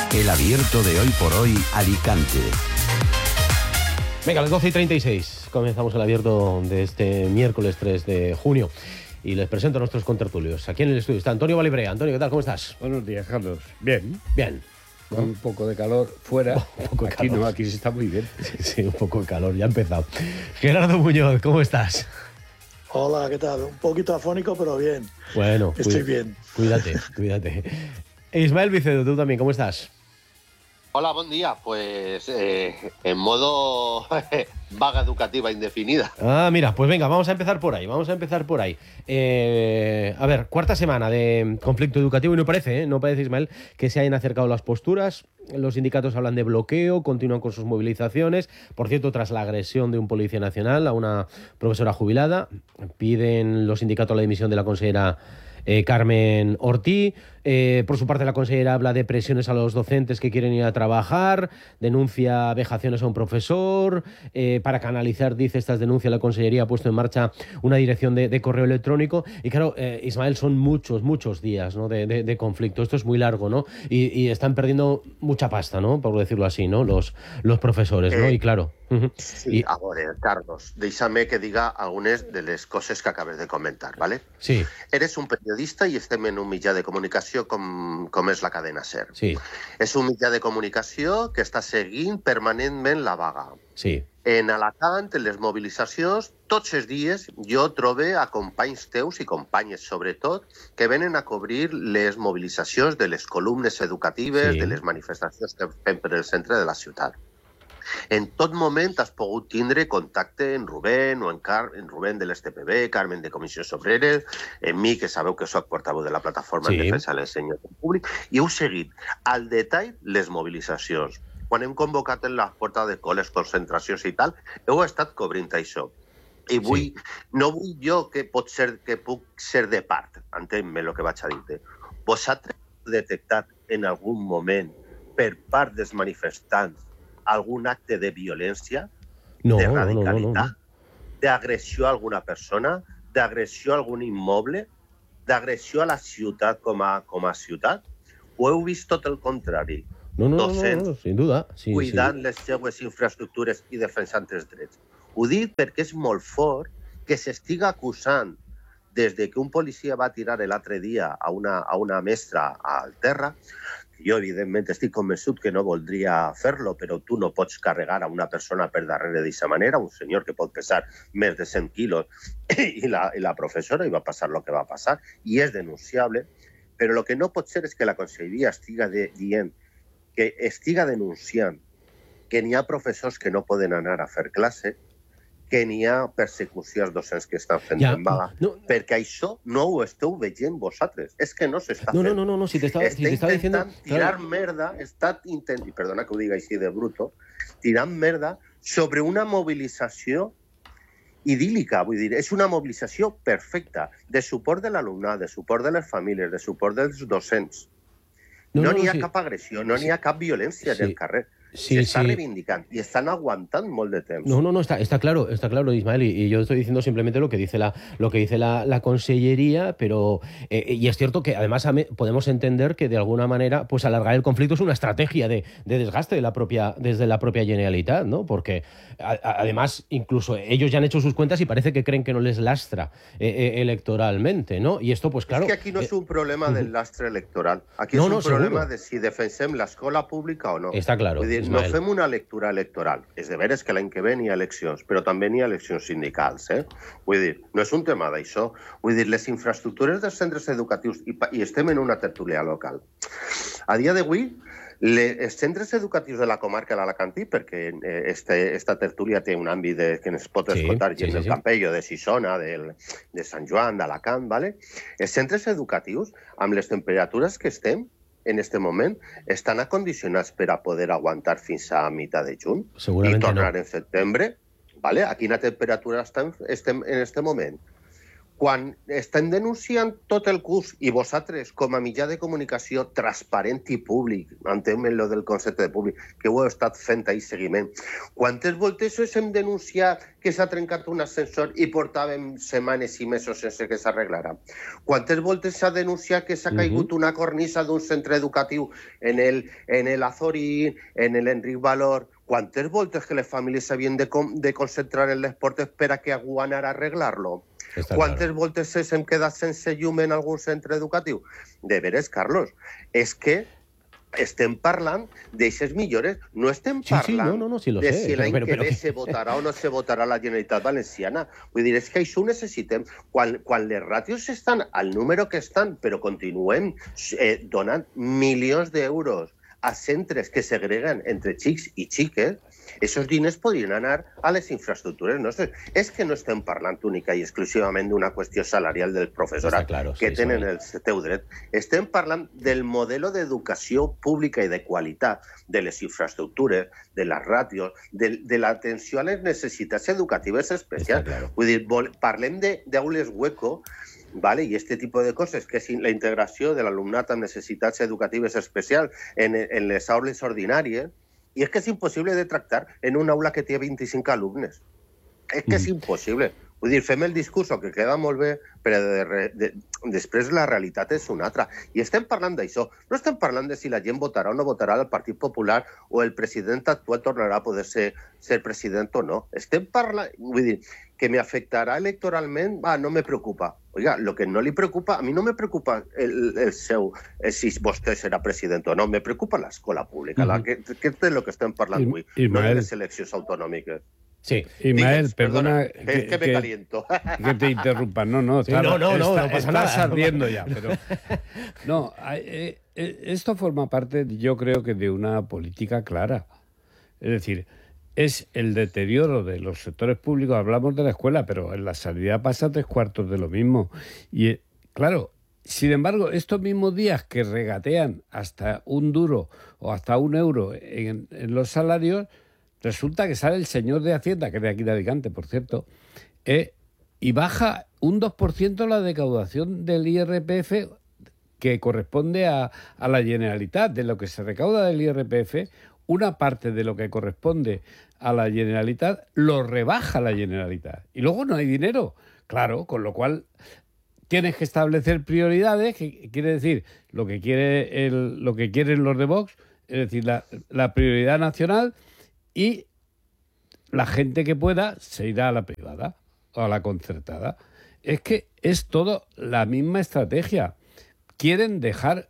El abierto de Hoy por Hoy Alicante. Venga, a las 12:36 comenzamos el abierto de este miércoles 3 de junio y les presento a nuestros contertulios. Aquí en el estudio está Antonio Valibrea. Antonio, ¿qué tal? ¿Cómo estás? Buenos días, Carlos. Bien. Bien. Con un poco de calor fuera. Un poco de aquí calor. no, aquí se está muy bien. Sí, un poco de calor, ya ha empezado. Gerardo Muñoz, ¿cómo estás? Hola, ¿qué tal? Un poquito afónico, pero bien. Bueno, estoy bien. Cuídate. Ismael Vicedo, ¿tú también cómo estás? Hola, buen día. Pues en modo vaga educativa indefinida. Mira, pues venga, vamos a empezar por ahí. A ver, cuarta semana de conflicto educativo y no parece, Ismael, que se hayan acercado las posturas. Los sindicatos hablan de bloqueo, continúan con sus movilizaciones. Por cierto, tras la agresión de un policía nacional a una profesora jubilada, piden los sindicatos la dimisión de la consejera Carmen Ortí. Por su parte, la consejera habla de presiones a los docentes que quieren ir a trabajar, denuncia vejaciones a un profesor. Para canalizar, dice, estas denuncias, la consellería ha puesto en marcha una dirección de correo electrónico. Y claro, Ismael, son muchos días, ¿no?, de conflicto. Esto es muy largo, ¿no? Y están perdiendo mucha pasta, ¿no?, por decirlo así, ¿no?, los profesores, ¿no? Y claro... Sí, a veure, Carlos, deixa'm que diga algunes de les coses que acabes de comentar, ¿vale? Sí. Eres un periodista i estem en un mitjà de comunicació com és la cadena SER. Sí. És un mitjà de comunicació que està seguint permanentment la vaga. Sí. En Alacant, en les mobilitzacions, tots els dies jo trobo a companys teus i companyes, sobretot, que venen a cobrir les mobilitzacions de les columnes educatives, de les manifestacions que fem per el centre de la ciutat. En tot moment has pogut tindre contacte en Rubén o en Rubén de l'STPB, Carmen de Comissions Obreres, en mi, que sabeu que soc portaveu de la plataforma en defensa de l'ensenyament públic, i heu seguit al detall les mobilitzacions. Quan hem convocat en la porta de col·les, concentracions i tal, heu estat cobrint això. I no vull jo que puc ser de part, entén-me el que vaig a dir-te. Vosaltres heu detectat en algun moment per part dels manifestants algun acte de violència, de radicalitat, d'agressió a alguna persona, d'agressió a algun immoble, d'agressió a la ciutat com a ciutat? O heu vist tot el contrari? No, sin duda. Sí, cuidant les seues infraestructures i defensant els drets. Ho dic perquè és molt fort que s'estiga acusant des de que un policia va tirar l'altre dia a una mestra al terra. Jo, evidentment, estic convençut que no voldria fer-lo, però tu no pots carregar a una persona per darrere d'aquesta manera, un senyor que pot pesar més de 100 quilos, i la professora, i va passar el que va passar, i és denunciable, però el que no pot ser és que la conselleria estiga dient, que estiga denunciant que n'hi ha professors que no poden anar a fer classe, que n'hi ha persecució als docents que estan fent en vaga, perquè això no ho esteu veient vosaltres. És que no s'està fent. No, si t'estava diciendo... tirar merda, perdona que ho diga així de bruto, tirant merda sobre una mobilització idíl·lica, vull dir, és una mobilització perfecta, de suport de l'alumnat, de suport de les famílies, de suport dels docents. No n'hi ha cap agressió, no n'hi ha cap violència en el carrer. Se está reivindicando y están aguantando molt de temps. No, está claro, Ismael, y yo estoy diciendo simplemente lo que dice la consellería, pero y es cierto que además podemos entender que de alguna manera pues alargar el conflicto es una estrategia de desgaste desde la propia Generalitat, ¿no? Porque además incluso ellos ya han hecho sus cuentas y parece que creen que no les lastra electoralmente, ¿no? Y esto pues claro... Es que aquí no es un problema del lastre electoral, aquí és un problema de si defensem l'escola pública o no. Està claro. No fem una lectura electoral. És de veres que l'any que ve n'hi ha eleccions, però també n'hi ha eleccions sindicals. Vull dir, no és un tema d'això. Vull dir, les infraestructures dels centres educatius, i estem en una tertúlia local. A dia d'avui, els centres educatius de la comarca de l'Alacantí, perquè esta tertúlia té un àmbit que ens pot escoltar gent del Campello, de Sisona, de Sant Joan, d'Alacant, els centres educatius, amb les temperatures que estem, en este moment, estan acondicionats per a poder aguantar fins a mitjà de juny i tornar en setembre. A quina temperatura estem en este moment? quan estem denunciant tot el curs i vosaltres, com a mitjà de comunicació transparent i públic, entenc lo del concepte de públic, que ho heu estat fent ahir seguiment, quantes voltes hem denunciat que s'ha trencat un ascensor i portàvem setmanes i mesos sense que s'arreglara? Quantes voltes s'ha denunciat que s'ha caigut una cornisa d'un centre educatiu en el Azorín, en l'Enric Valor? Quantes voltes que les famílies s'havien de concentrar en les portes per a que algú anara a arreglar-lo? Quantes voltes hem quedat sense llum en algun centre educatiu? De veres, Carlos, és que estem parlant d'aixes millores, no estem parlant de si l'any que ve se votarà o no se votarà la Generalitat Valenciana. Vull dir, és que això ho necessitem. Quan les ràtios estan al número que estan, però continuem donant milions d'euros a centres que segreguen entre xics i xiques, esos diners podrien anar a les infraestructures nostres. És que no estem parlant única i exclusivament d'una qüestió salarial del professorat, que tenen el teu dret. Estem parlant del model d'educació pública i de qualitat, de les infraestructures, de les ràtios, de l'atenció a les necessitats educatives especials. Vull dir, parlem d'aules hueco, ¿vale? Y este tipo de cosas, que es la integració de l'alumnat amb necessitats educatives especials en les aules ordinàries, i és que és impossible de tractar en una aula que té 25 alumnes. És que és impossible. Vull dir, fem el discurs que queda molt bé, però després la realitat és una altra. I estem parlant d'això. No estem parlant de si la gent votarà o no votarà el Partit Popular o el president actual tornarà a poder ser president o no. Estem parlant... Vull dir, que me afectarà electoralment, no me preocupa. Oiga, lo que no li preocupa, a mi no me preocupa el seu, si vostè serà president o no, me preocupa l'escola pública, que és de lo que estem parlant avui, no de les eleccions autonòmiques. Sí. Ismael, perdona que me caliento. Que te interrumpa. No pasa nada. Estás ardiendo ya. Pero... No, esto forma parte, yo creo que de una política clara. Es decir, es el deterioro de los sectores públicos. Hablamos de la escuela, pero en la sanidad pasa 3/4 de lo mismo. Y claro, sin embargo, estos mismos días que regatean hasta un duro o hasta un euro en los salarios, resulta que sale el señor de Hacienda, que es de aquí de Alicante, por cierto, y baja un 2% la recaudación del IRPF que corresponde a la Generalitat. De lo que se recauda del IRPF, una parte de lo que corresponde a la Generalitat lo rebaja la Generalitat. Y luego no hay dinero. Claro, con lo cual tienes que establecer prioridades, que quiere decir lo que quieren los de Vox, es decir, la prioridad nacional, y la gente que pueda se irá a la privada o a la concertada. Es que es todo la misma estrategia. Quieren dejar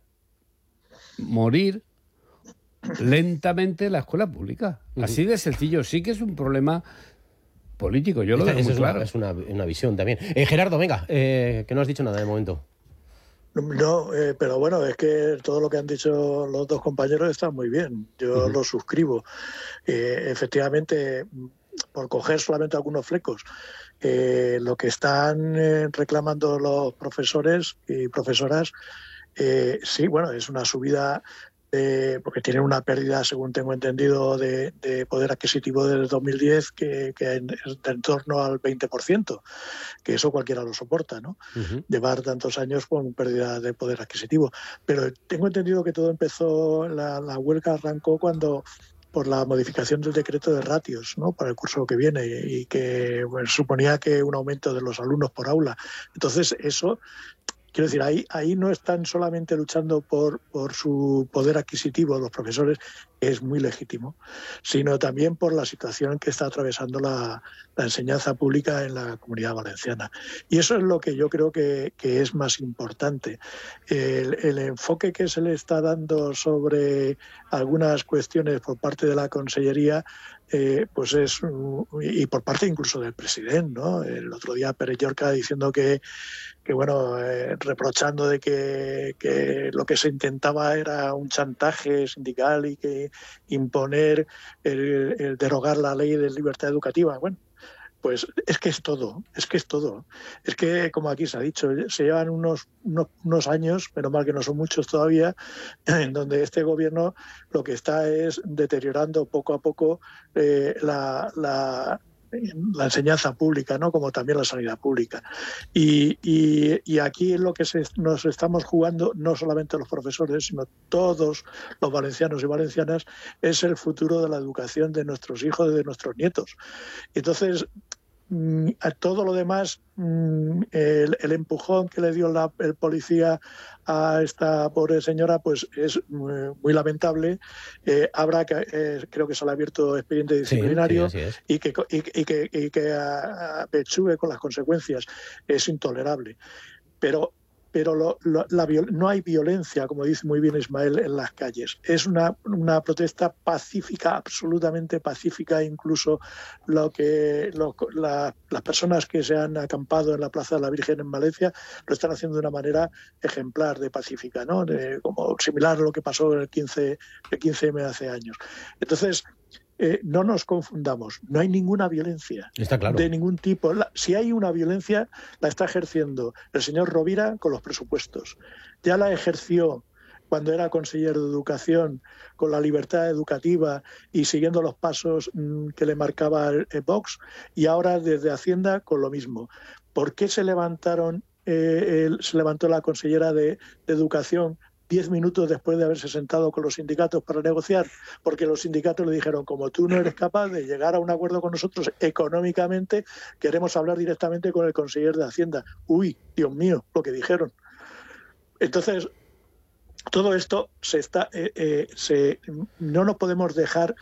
morir lentamente la escuela pública. Así de sencillo. Sí que es un problema político, yo lo veo muy claro. Es una visión también. Gerardo, venga, que no has dicho nada de momento. No, pero bueno, es que todo lo que han dicho los dos compañeros está muy bien. Yo lo suscribo. Efectivamente, por coger solamente algunos flecos, lo que están reclamando los profesores y profesoras, sí, bueno, es una subida, porque tienen una pérdida, según tengo entendido, de poder adquisitivo desde 2010 que es de en torno al 20%, que eso cualquiera lo soporta, ¿no? Llevar tantos años con pérdida de poder adquisitivo. Pero tengo entendido que todo empezó, la huelga arrancó por la modificación del decreto de ratios, ¿no?, para el curso que viene, y que suponía que un aumento de los alumnos por aula. Entonces, eso... Quiero decir, ahí no están solamente luchando por su poder adquisitivo los profesores, que es muy legítimo, sino también por la situación que está atravesando la enseñanza pública en la Comunidad Valenciana. Y eso es lo que yo creo que es más importante. El enfoque que se le está dando sobre algunas cuestiones por parte de la Consellería, pues es, y por parte incluso del presidente, ¿no? El otro día Pérez Llorca diciendo que bueno, reprochando de que lo que se intentaba era un chantaje sindical y que imponer el derogar la ley de libertad educativa. Bueno, pues es que es todo. Es que, como aquí se ha dicho, se llevan unos años, menos mal que no son muchos todavía, en donde este gobierno lo que está es deteriorando poco a poco la la enseñanza pública, ¿no? Como también la sanidad pública. Y aquí es lo que nos estamos jugando, no solamente los profesores, sino todos los valencianos y valencianas, es el futuro de la educación de nuestros hijos y de nuestros nietos. Entonces, a todo lo demás, el empujón que le dio el policía a esta pobre señora, pues es muy lamentable. Creo que se le ha abierto expediente disciplinario, sí, y que apechugue con las consecuencias. Es intolerable. Pero no hay violencia, como dice muy bien Ismael, en las calles. Es una protesta pacífica, absolutamente pacífica. Incluso las personas que se han acampado en la Plaza de la Virgen en Valencia lo están haciendo de una manera ejemplar, de pacífica, ¿no? Como similar a lo que pasó en el 15M hace años. Entonces, no nos confundamos, no hay ninguna violencia. Está claro. De ningún tipo. Si hay una violencia, la está ejerciendo el señor Rovira con los presupuestos. Ya la ejerció cuando era consejero de Educación, con la libertad educativa y siguiendo los pasos que le marcaba el Vox, y ahora desde Hacienda con lo mismo. ¿Por qué se levantó la consellera de Educación 10 minutos después de haberse sentado con los sindicatos para negociar? Porque los sindicatos le dijeron: como tú no eres capaz de llegar a un acuerdo con nosotros económicamente, queremos hablar directamente con el consejero de Hacienda. Uy, Dios mío, lo que dijeron. Entonces, todo esto no nos podemos dejar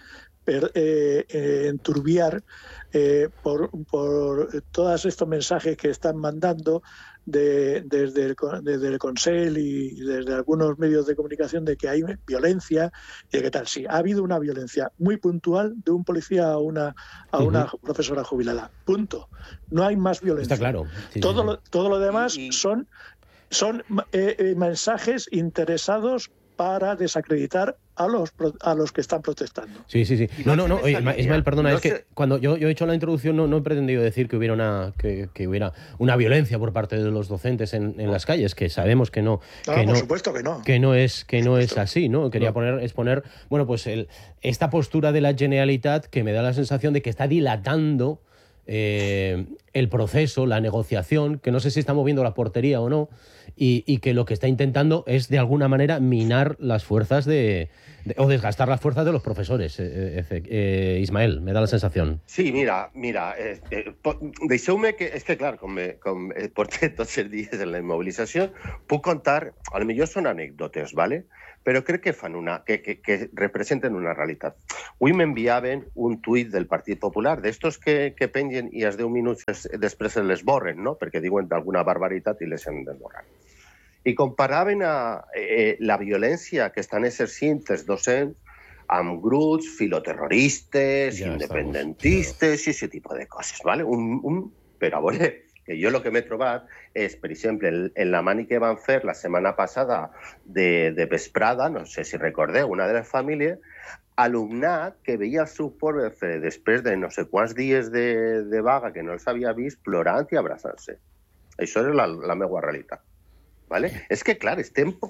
enturbiar por todos estos mensajes que están mandando desde el Consell y desde algunos medios de comunicación, de que hay violencia y de que tal. Sí, ha habido una violencia muy puntual de un policía a una profesora jubilada. Punto. No hay más violencia. Está claro. Sí, todo lo demás son mensajes interesados para desacreditar a los que están protestando. Sí. No. Oye, Ismael, perdona, es que cuando yo he hecho la introducción no he pretendido decir que hubiera una violencia por parte de los docentes en las calles, que sabemos que no. Por supuesto que no. Que no es así, ¿no? Quería exponer, bueno, pues esta postura de la Generalitat, que me da la sensación de que está dilatando el proceso, la negociación, que no sé si está moviendo la portería o no, y que lo que está intentando es de alguna manera minar las fuerzas o desgastar las fuerzas de los profesores. Ismael, me da la sensación. Sí, mira, deixeu-me que... És que, clar, com porté tots els dies en la mobilització, puc contar, a lo millor són anècdotes, ¿vale? Però crec que que representen una realitat. Avui m'enviaven un tuit del Partit Popular, d'estos que pengen i als 10 minuts després se les borren, no? Perquè diuen alguna barbaritat i les hem d'esborrar. I comparaven la violència que estan exercint els docents amb grups filoterroristes, independentistes i aquest tipus de coses, ¿vale? Però a veure, que jo el que m'he trobat és, per exemple, en la mani que van fer la setmana passada de vesprada, no sé si recordeu, una de les famílies, alumnat que veia el seu poble després de no sé quants dies de vaga que no els havia vist, plorant i abraçant-se. Això és la meva realitat. ¿Vale? És que, clar,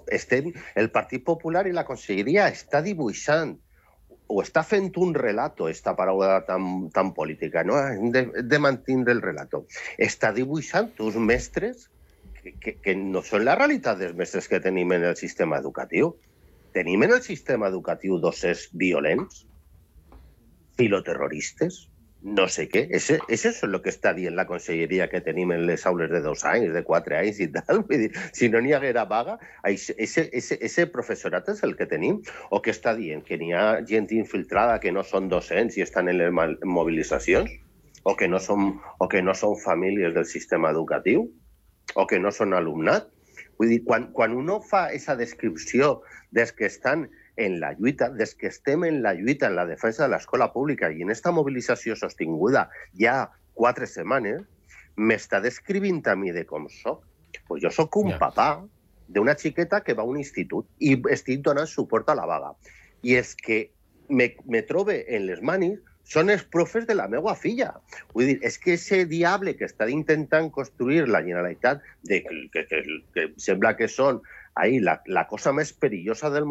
el Partit Popular i la Conselleria està dibuixant o està fent un relato, esta paraula tan política, no? Hem de mantenir el relato. Està dibuixant uns mestres que no són la realitat dels mestres que tenim en el sistema educatiu. Tenim en el sistema educatiu docents violents, filoterroristes, no sé què. Això és el que està dient la conselleria que tenim en les aules de 2 anys, de 4 anys i tal. Vull dir, si no n'hi haguera vaga, ese professorat és el que tenim. O que està dient que n'hi ha gent infiltrada que no són docents i estan en les mobilitzacions? O que no són famílies del sistema educatiu? O que no són alumnat? Vull dir, quan uno fa aquesta descripció dels que estan en la lluita, des que estem en la lluita en la defensa de l'escola pública i en esta mobilització sostinguda ja 4 setmanes, m'està descrivint a mi de com soc. Pues jo soc un papà d'una xiqueta que va a un institut i estic donant suport a la vaga. I és que me trobe en les manis són els profes de la meva filla. Vull dir, és que ese diable que està intentant construir la Generalitat, que sembla que són ahí la cosa més perillosa del món,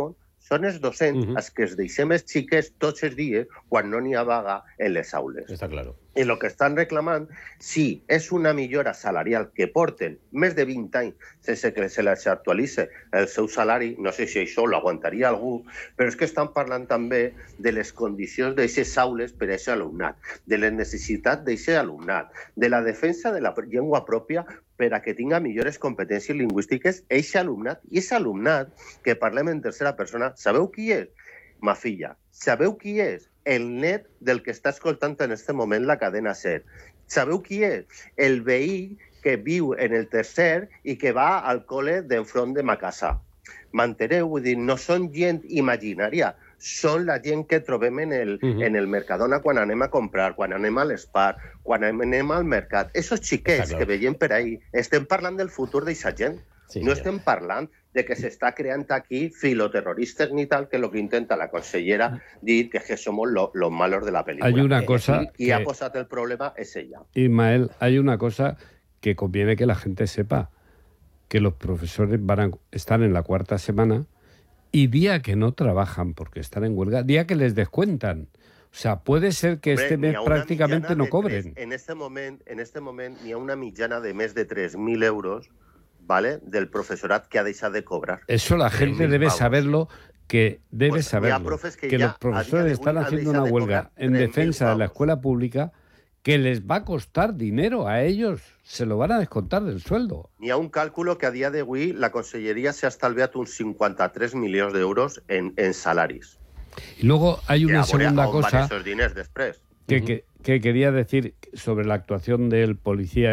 Són els docents els que es deixem els xiquets tots els dies quan no n'hi ha vaga en les aules. Està claro. I el que estan reclamant, sí, és una millora salarial que porten més de 20 anys sense que se les actualitzi el seu salari, no sé si això l'aguantaria algú, però és que estan parlant també de les condicions d'aquestes aules per a aquest alumnat, de la necessitat d'aquest alumnat, de la defensa de la llengua pròpia per a que tinga millores competències lingüístiques aquest alumnat. I aquest alumnat, que parlem en tercera persona, sabeu qui és? Ma filla. Sabeu qui és? El net del que està escoltant en aquest moment la cadena SER. Sabeu qui és? El veí que viu en el tercer i que va al col·le d'enfront de ma casa. M'entereu? Vull dir, no són gent imaginària, són la gent que trobem en el Mercadona quan anem a comprar, quan anem a l'Espar, quan anem al mercat. Esos xiquets que veiem per ahí, estem parlant del futur d'aquesta gent. Sí, no estem parlant de que s'està creant aquí filoterroristes ni tal, que lo que intenta la consellera dir que somos los malos de la película. Hay una cosa y ha posado el problema es ella. Ismael, hay una cosa que conviene que la gente sepa, que los profesores están en la 4ª semana y día que no trabajan porque están en huelga, día que les descuentan. O sea, puede ser que este mes prácticamente no cobren. En este momento ni a una mitjana de més de 3.000 euros, ¿vale?, del profesorat que ha deixat de cobrar. Eso la gente debe saberlo, que los profesores están haciendo una huelga en defensa de la escuela pública que les va a costar dinero a ellos, se lo van a descontar del sueldo. N'hi ha un càlculo que a dia d'avui la conselleria s'ha estalviat uns 53 milions d'euros en salaris. Y luego hay una segunda cosa esos diners després. Que quería decir sobre la actuación del policía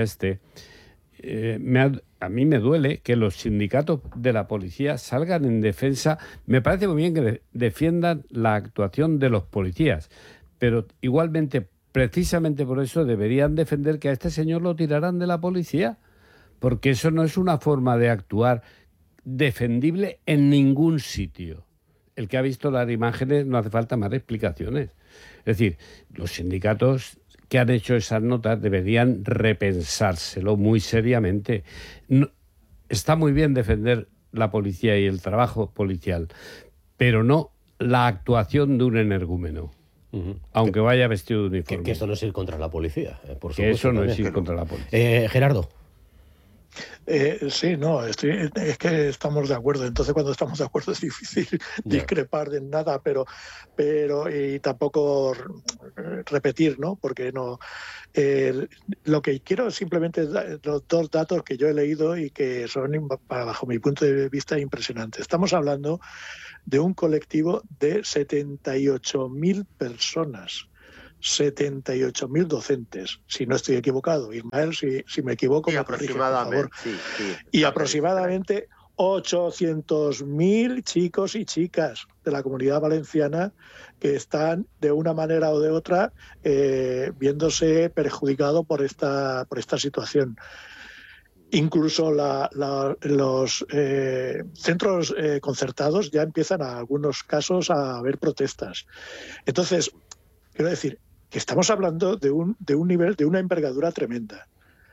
a mí me duele que los sindicatos de la policía salgan en defensa. Me parece muy bien que defiendan la actuación de los policías, pero igualmente, precisamente por eso, deberían defender que a este señor lo tiraran de la policía, porque eso no es una forma de actuar defendible en ningún sitio. El que ha visto las imágenes no hace falta más explicaciones. Es decir, los sindicatos que han hecho esas notas deberían repensárselo muy seriamente. No, está muy bien defender la policía y el trabajo policial, pero no la actuación de un energúmeno, aunque vaya vestido de uniforme. Que esto no es ir contra la policía, por supuesto. Que eso no es ir contra la policía. Gerardo. Sí, no, es que estamos de acuerdo. Entonces, cuando estamos de acuerdo es difícil discrepar de nada, pero y tampoco repetir, ¿no? Porque no. Lo que quiero simplemente es los dos datos que yo he leído y que son, bajo mi punto de vista, impresionantes. Estamos hablando de un colectivo de 78.000 personas. 78.000 docentes, si no estoy equivocado. Ismael, si me equivoco, me corrige, por favor. Sí, y aproximadamente 800.000 chicos y chicas de la Comunidad Valenciana que están, de una manera o de otra, viéndose perjudicados por esta situación. Incluso los centros concertados ya empiezan, en algunos casos, a haber protestas. Entonces, quiero decir que estamos hablando de un nivel, de una envergadura tremenda,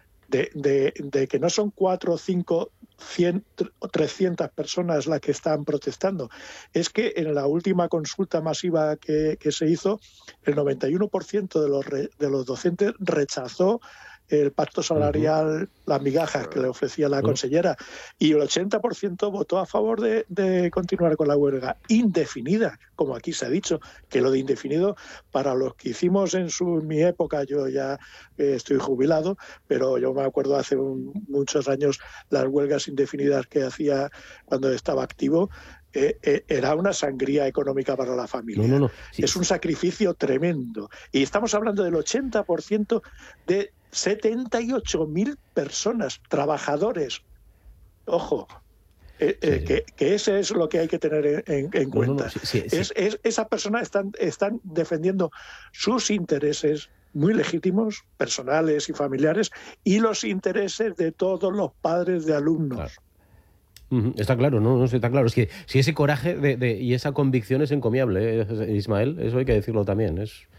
de que no son 4, 5, 100 o 300 personas las que están protestando. Es que en la última consulta masiva que se hizo, el 91% de los docentes rechazó el pacto salarial, las migajas que le ofrecía la consellera, y el 80% votó a favor de continuar con la huelga indefinida, como aquí se ha dicho, que lo de indefinido, para los que hicimos en mi época, yo ya estoy jubilado, pero yo me acuerdo hace muchos años las huelgas indefinidas que hacía cuando estaba activo. Era una sangría económica para la familia. No. Sí. Es un sacrificio tremendo. Y estamos hablando del 80% de 78.000 personas, trabajadores. Ojo, que ese es lo que hay que tener en cuenta. Sí. Esas personas están defendiendo sus intereses muy legítimos, personales y familiares, y los intereses de todos los padres de alumnos. Claro. Está claro, no está claro. Es que si ese coraje y esa convicción es encomiable, Ismael, eso hay que decirlo también.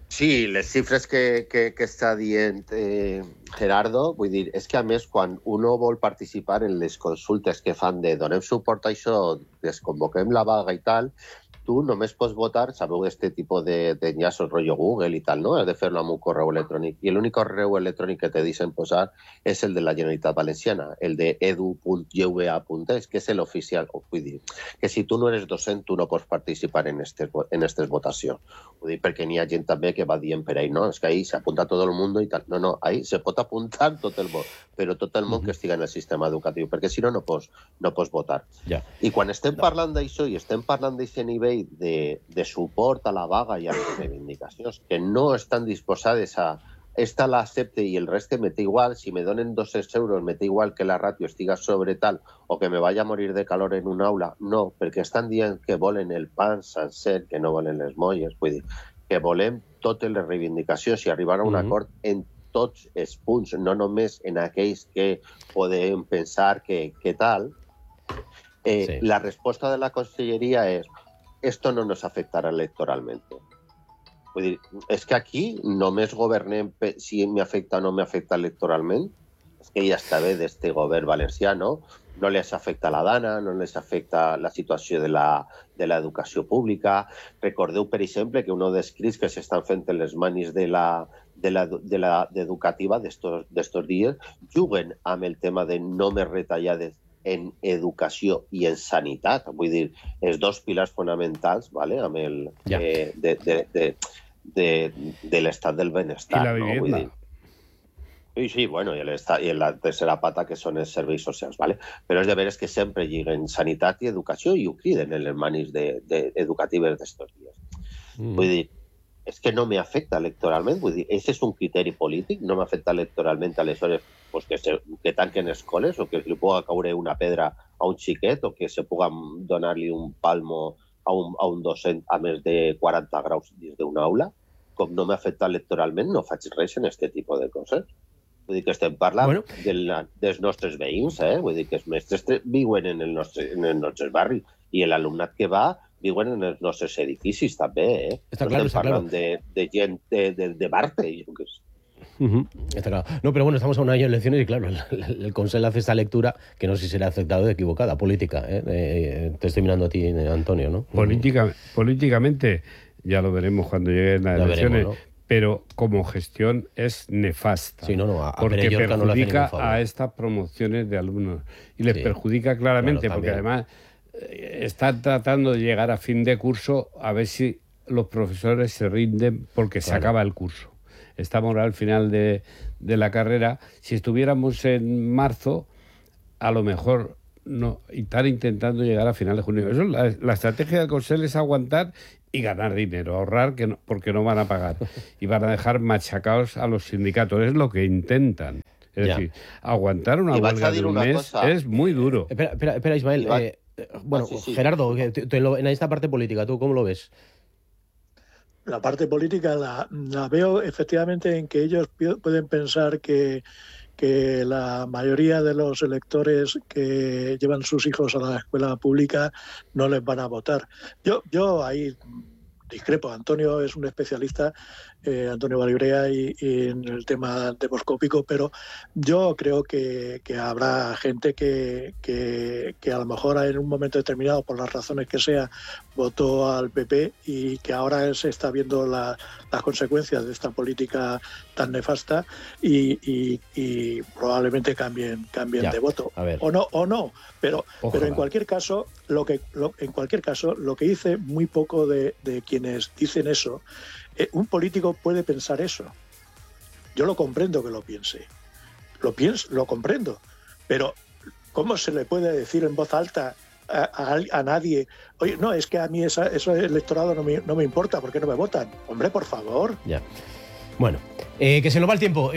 Sí, les xifres que està dient Gerardo, vull dir, és que a més quan uno vol participar en les consultes que fan de donem suport a això, desconvoquem la vaga i tal, tu només pots votar, sabeu, este tipus d'enllaços rotllo Google i tal, no? Has de fer-lo amb un correu electrònic. I l'únic correu electrònic que te deixen posar és el de la Generalitat Valenciana, el de edu.gva.es, que és l'oficial. Vull dir, que si tu no eres docent, tu no pots participar en aquestes votacions. Vull dir, perquè n'hi ha gent també que va dient per ahí, no? És que ahí s'apunta tot el món i tal. No, ahí se pot apuntar tot el món, però tot el món que estigui en el sistema educatiu, perquè si no, no pots votar. Ja. I quan estem parlant d'això i estem parlant d'aquest nivell de suport a la vaga i a les reivindicacions que no estan disposades a esta la acepte i el reste me té igual, si me donen 200 euros me té igual que la ràtio estiga sobre tal o que me vaya a morir de calor en una aula, no, perquè estan dient que volen el pan sencer, que no volen les molles, vull dir, que volem totes les reivindicacions i arribar a un acord en tots els punts, no només en aquells que podem pensar que tal. Sí. La resposta de la conselleria és esto no nos afectará electoralmente. Vull dir, és que aquí només governem si me afecta o no me afecta electoralment. És que ja està bé d'este govern valencià, no? No les afecta la dana, no les afecta la situació de l'educació pública. Recordeu, per exemple, que un dels crits que s'estan fent en les manis de l'educativa d'estos dies juguen amb el tema de no més retallades en educació i en sanitat, vull dir, els dos pilars fonamentals, ¿vale? Amb el de l'estat del benestar. I la vivienda. No? Sí, bueno, i la tercera pata, que són els serveis socials, ¿vale? Però és de veres que sempre lliguen sanitat i educació i ho criden en les manis educatives d'estos dies. Vull dir, és que no m'afecta electoralment, vull dir, aquest és un criteri polític, no m'afecta electoralment, aleshores pues que tanquen escoles o que li pugui caure una pedra a un xiquet o que se pugui donar-li un palmo a un docent a més de 40 graus dins d'una aula, com no m'afecta electoralment, no faig res en aquest tipus de coses. Vull dir que estem parlant dels nostres veïns, vull dir que els mestres viuen en els nostres barris i l'alumnat que va viuen en els nostres edificis també, Està claro, estem parlant de gent de Marte, jo què sé. Está claro. No, pero bueno, estamos a un año de elecciones y claro, el Consejo hace esta lectura que no sé si será aceptada o equivocada, política. Te estoy mirando a ti, Antonio, ¿no? Políticamente, ya lo veremos cuando lleguen las elecciones, veremos, ¿no? Pero como gestión es nefasta. Sí, porque perjudica a estas promociones de alumnos y les perjudica claramente, porque además están tratando de llegar a fin de curso a ver si los profesores se rinden porque se acaba el curso. Estamos al final de la carrera. Si estuviéramos en marzo, a lo mejor no, y están intentando llegar a final de junio. Eso, la estrategia del Consejo es aguantar y ganar dinero, ahorrar porque no van a pagar. Y van a dejar machacados a los sindicatos. Es lo que intentan. Es decir, aguantar una huelga de un mes es muy duro. Espera, Ismael. Sí. Gerardo, en esta parte política, ¿tú cómo lo ves? La parte política la veo efectivamente en que ellos pueden pensar que la mayoría de los electores que llevan sus hijos a la escuela pública no les van a votar. Yo ahí discrepo. Antonio es un especialista, Antonio Valibrea, y en el tema demoscópico, pero yo creo que habrá gente que a lo mejor en un momento determinado, por las razones que sea, votó al PP y que ahora se está viendo las consecuencias de esta política tan nefasta y probablemente cambien de voto. O no, pero en cualquier caso, lo que dice muy poco de quienes dicen eso, un político puede pensar eso. Yo lo comprendo que lo piense. Lo comprendo. Pero ¿cómo se le puede decir en voz alta a nadie, oye, no, es que a mí eso electorado no me importa, ¿por qué no me votan? Hombre, por favor. Ya. Bueno, que se nos va el tiempo.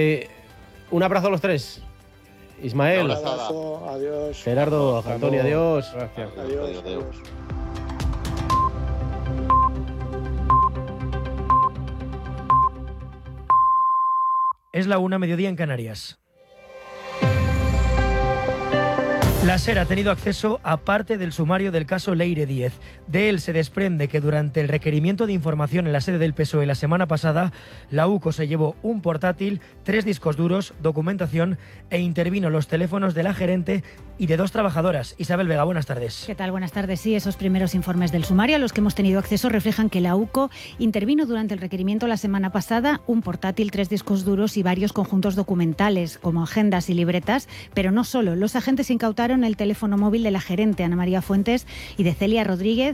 Un abrazo a los tres. Ismael. Un abrazo, adiós. Gerardo, Antonio, adiós. Gracias. Adiós. Es la 1:00 en Canarias. La SER ha tenido acceso a parte del sumario del caso Leire Díez. De él se desprende que durante el requerimiento de información en la sede del PSOE la semana pasada, la UCO se llevó un portátil, 3 discos duros, documentación e intervino los teléfonos de la gerente y de 2 trabajadoras. Isabel Vega, buenas tardes. ¿Qué tal? Buenas tardes. Sí, esos primeros informes del sumario a los que hemos tenido acceso reflejan que la UCO intervino durante el requerimiento la semana pasada un portátil, 3 discos duros y varios conjuntos documentales, como agendas y libretas, pero no solo. Los agentes incautaron el teléfono móvil de la gerente Ana María Fuentes y de Celia Rodríguez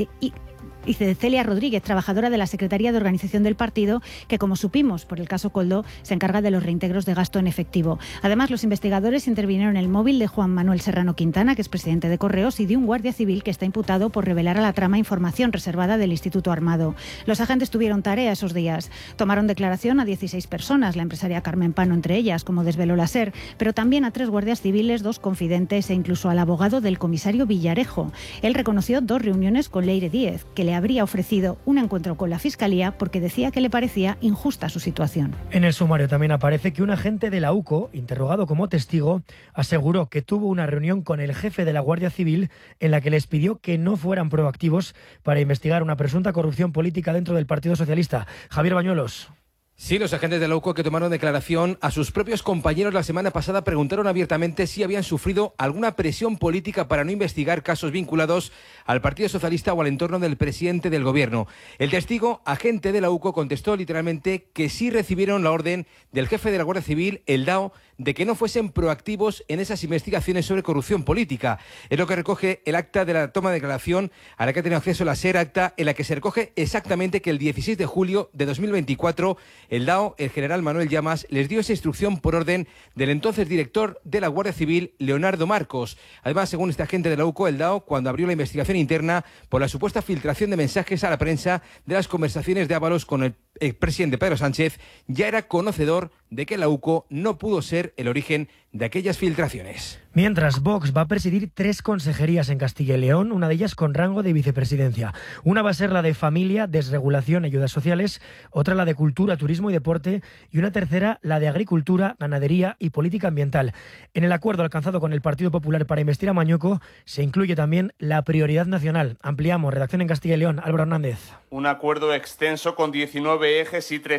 trabajadora de la Secretaría de Organización del partido, que, como supimos por el caso Koldo, se encarga de los reintegros de gasto en efectivo. Además, los investigadores intervinieron en el móvil de Juan Manuel Serrano Quintana, que es presidente de Correos, y de un guardia civil que está imputado por revelar a la trama información reservada del Instituto Armado. Los agentes tuvieron tarea esos días. Tomaron declaración a 16 personas, la empresaria Carmen Pano entre ellas, como desveló la SER, pero también a 3 guardias civiles, 2 confidentes e incluso al abogado del comisario Villarejo. Él reconoció 2 reuniones con Leire Díez, que le habría ofrecido un encuentro con la Fiscalía porque decía que le parecía injusta su situación. En el sumario también aparece que un agente de la UCO, interrogado como testigo, aseguró que tuvo una reunión con el jefe de la Guardia Civil en la que les pidió que no fueran proactivos para investigar una presunta corrupción política dentro del Partido Socialista. Javier Bañuelos. Sí, los agentes de la UCO que tomaron declaración a sus propios compañeros la semana pasada preguntaron abiertamente si habían sufrido alguna presión política para no investigar casos vinculados al Partido Socialista o al entorno del presidente del gobierno. El testigo, agente de la UCO, contestó literalmente que sí recibieron la orden del jefe de la Guardia Civil, el DAO, de que no fuesen proactivos en esas investigaciones sobre corrupción política. Es lo que recoge el acta de la toma de declaración a la que ha tenido acceso la SER, acta en la que se recoge exactamente que el 16 de julio de 2024 el DAO, el general Manuel Llamas, les dio esa instrucción por orden del entonces director de la Guardia Civil, Leonardo Marcos. Además, según este agente de la UCO, el DAO, cuando abrió la investigación interna por la supuesta filtración de mensajes a la prensa de las conversaciones de Ábalos con el expresidente Pedro Sánchez, ya era conocedor de que la UCO no pudo ser el origen de aquellas filtraciones. Mientras, Vox va a presidir 3 consejerías en Castilla y León, una de ellas con rango de vicepresidencia. Una va a ser la de Familia, Desregulación y Ayudas Sociales, otra la de Cultura, Turismo y Deporte y una tercera la de Agricultura, Ganadería y Política Ambiental. En el acuerdo alcanzado con el Partido Popular para investir a Mañueco se incluye también la prioridad nacional. Ampliamos, redacción en Castilla y León, Álvaro Hernández. Un acuerdo extenso con 19 ejes y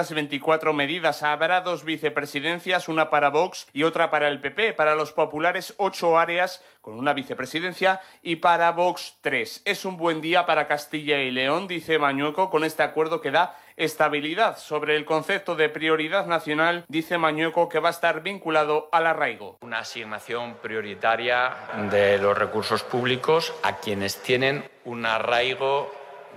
324 medidas. Habrá 2 vicepresidencias, una para Vox y otra para el PP. Para los populares, 8 áreas con una vicepresidencia y para Vox 3. Es un buen día para Castilla y León, dice Mañueco, con este acuerdo que da estabilidad. Sobre el concepto de prioridad nacional, dice Mañueco que va a estar vinculado al arraigo. Una asignación prioritaria de los recursos públicos a quienes tienen un arraigo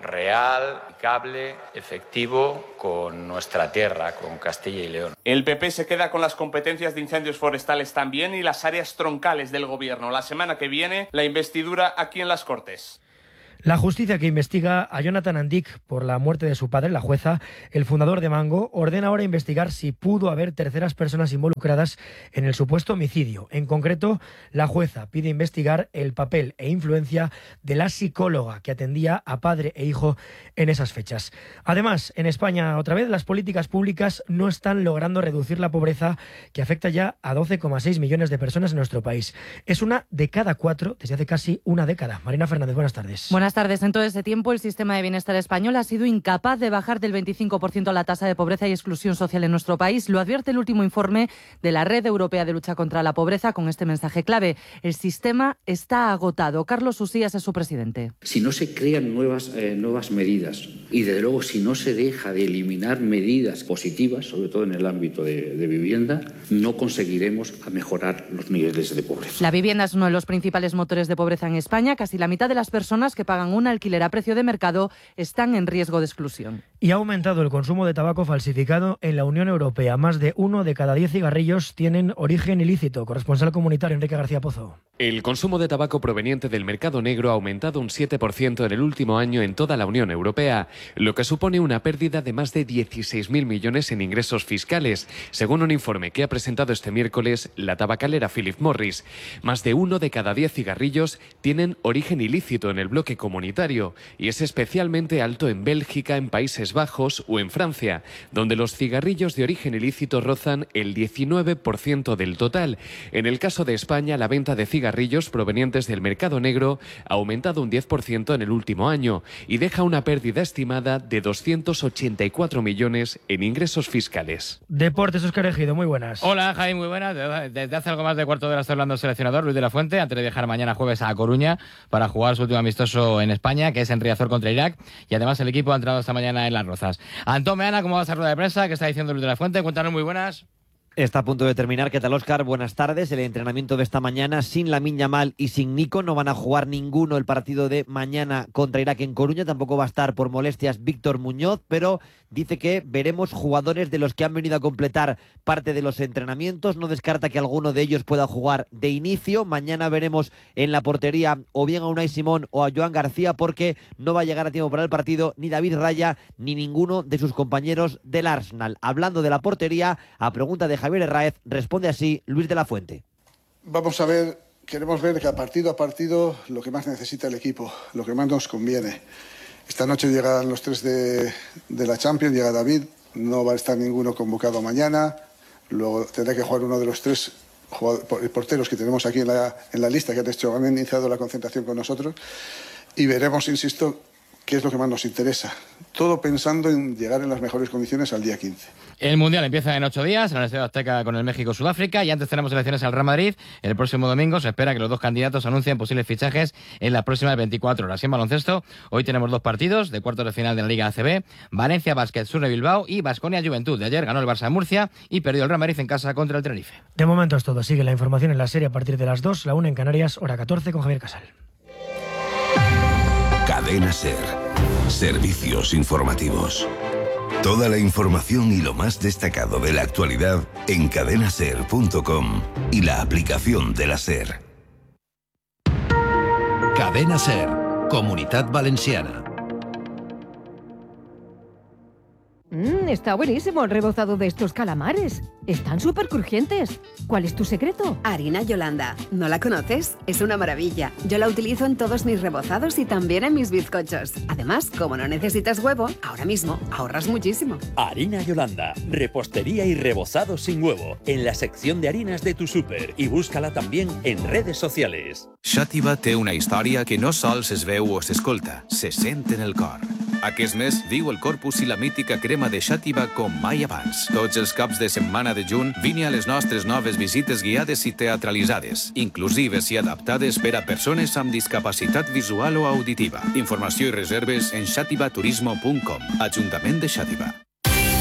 real, aplicable, efectivo con nuestra tierra, con Castilla y León. El PP se queda con las competencias de incendios forestales también y las áreas troncales del gobierno. La semana que viene, la investidura aquí en las Cortes. La justicia que investiga a Jonathan Andic por la muerte de su padre, la jueza, el fundador de Mango, ordena ahora investigar si pudo haber terceras personas involucradas en el supuesto homicidio. En concreto, la jueza pide investigar el papel e influencia de la psicóloga que atendía a padre e hijo en esas fechas. Además, en España, otra vez, las políticas públicas no están logrando reducir la pobreza que afecta ya a 12,6 millones de personas en nuestro país. Es una de cada 4 desde hace casi una década. Marina Fernández, buenas tardes. Buenas tardes. En todo ese tiempo, el sistema de bienestar español ha sido incapaz de bajar del 25% la tasa de pobreza y exclusión social en nuestro país. Lo advierte el último informe de la Red Europea de Lucha contra la Pobreza con este mensaje clave. El sistema está agotado. Carlos Usías es su presidente. Si no se crean nuevas medidas y, desde luego, si no se deja de eliminar medidas positivas, sobre todo en el ámbito de vivienda, no conseguiremos mejorar los niveles de pobreza. La vivienda es uno de los principales motores de pobreza en España. Casi la mitad de las personas que pagan un alquiler a precio de mercado están en riesgo de exclusión. Y ha aumentado el consumo de tabaco falsificado en la Unión Europea. Más de 1 de cada 10 cigarrillos tienen origen ilícito. Corresponsal comunitario Enrique García Pozo. El consumo de tabaco proveniente del mercado negro ha aumentado un 7% en el último año en toda la Unión Europea, lo que supone una pérdida de más de 16.000 millones en ingresos fiscales, según un informe que ha presentado este miércoles la tabacalera Philip Morris. Más de 1 de cada 10 cigarrillos tienen origen ilícito en el bloque comunitario comunitario y es especialmente alto en Bélgica, en Países Bajos o en Francia, donde los cigarrillos de origen ilícito rozan el 19% del total. En el caso de España, la venta de cigarrillos provenientes del mercado negro ha aumentado un 10% en el último año y deja una pérdida estimada de 284 millones en ingresos fiscales. Deportes, Óscar Ejido, muy buenas. Hola, Jaime, muy buenas. Desde hace algo más de cuarto de hora está hablando el seleccionador Luis de la Fuente, antes de viajar mañana jueves a Coruña para jugar su último amistoso en España, que es en Riazor contra Irak, y además el equipo ha entrado esta mañana en Las Rozas. Antón Meana, ¿cómo va esa rueda de prensa? ¿Qué está diciendo Luis de la Fuente? Cuéntanos, muy buenas. Está a punto de terminar. ¿Qué tal, Óscar? Buenas tardes. El entrenamiento de esta mañana sin Lamine Yamal y sin Nico. No van a jugar ninguno el partido de mañana contra Irak en Coruña. Tampoco va a estar por molestias Víctor Muñoz, pero dice que veremos jugadores de los que han venido a completar parte de los entrenamientos. No descarta que alguno de ellos pueda jugar de inicio. Mañana veremos en la portería o bien a Unai Simón o a Joan García, porque no va a llegar a tiempo para el partido ni David Raya ni ninguno de sus compañeros del Arsenal. Hablando de la portería, a pregunta de Javier Herráez, responde así Luis de la Fuente. Vamos a ver, queremos ver que partido a partido lo que más necesita el equipo, lo que más nos conviene. Esta noche llegan los 3 de la Champions, llega David, no va a estar ninguno convocado mañana, luego tendrá que jugar uno de los 3 porteros que tenemos aquí en la lista, que han iniciado la concentración con nosotros, y veremos, insisto, qué es lo que más nos interesa. Todo pensando en llegar en las mejores condiciones al día 15. El Mundial empieza en 8 días en el Estadio Azteca con el México-Sudáfrica, y antes tenemos elecciones al Real Madrid. El próximo domingo se espera que los dos candidatos anuncien posibles fichajes en las próximas 24 horas. Y en baloncesto, hoy tenemos 2 partidos de cuartos de final de la Liga ACB. Valencia Basket Sur de Bilbao y Baskonia Juventud. De ayer ganó el Barça de Murcia y perdió el Real Madrid en casa contra el Tenerife. De momento es todo. Sigue la información en la serie a partir de las 2, la 1 en Canarias, hora 14 con Javier Casal. Cadena SER. Servicios informativos. Toda la información y lo más destacado de la actualidad en cadenaser.com y la aplicación de la SER. Cadena SER, Comunitat Valenciana. Está buenísimo el rebozado de estos calamares. Están súper crujientes. ¿Cuál es tu secreto? Harina Yolanda. ¿No la conoces? Es una maravilla. Yo la utilizo en todos mis rebozados y también en mis bizcochos. Además, como no necesitas huevo, ahora mismo ahorras muchísimo. Harina Yolanda. Repostería y rebozado sin huevo. En la sección de harinas de tu súper. Y búscala también en redes sociales. Xàtiva té una història que no sols es veu o s'escolta, se sent en el cor. Aquest mes viu el Corpus i la mítica crema de Xàtiva com mai abans. Tots els caps de setmana de juny vine a les nostres noves visites guiades i teatralitzades, inclusives i adaptades per a persones amb discapacitat visual o auditiva. Informació i reserves en xativaturismo.com. Ajuntament de Xàtiva.